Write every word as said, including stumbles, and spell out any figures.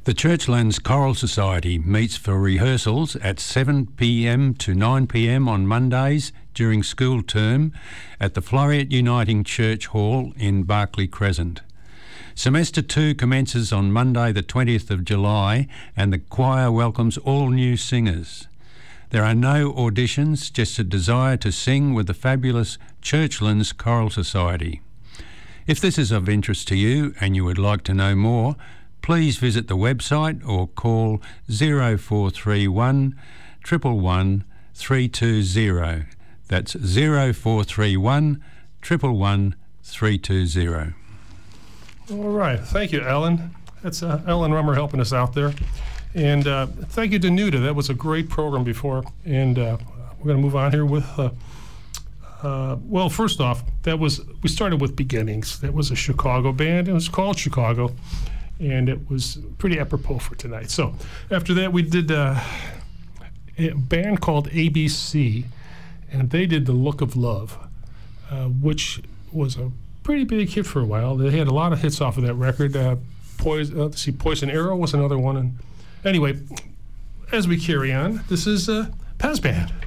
The Churchlands Choral Society meets for rehearsals at seven p m to nine p m on Mondays during school term at the Floreat Uniting Church Hall in Barclay Crescent. Semester two commences on Monday the twentieth of July and the choir welcomes all new singers. There are no auditions, just a desire to sing with the fabulous Churchlands Choral Society. If this is of interest to you and you would like to know more, please visit the website or call zero four three one, one one one, three two zero. That's zero four three one, one one one, three two zero. All right. Thank you, Ellen. That's uh, Ellen Rummer helping us out there. And uh, thank you to Nuda. That was a great program before. And uh, we're going to move on here with, uh, uh, well, first off, that was we started with Beginnings. That was a Chicago band. It was called Chicago. And it was pretty apropos for tonight. So after that, we did uh, a band called A B C, and they did The Look of Love, uh, which was a pretty big hit for a while. They had a lot of hits off of that record. Uh, Poison, uh, let's see, Poison Arrow was another one. And anyway, as we carry on, this is uh, Pez Band.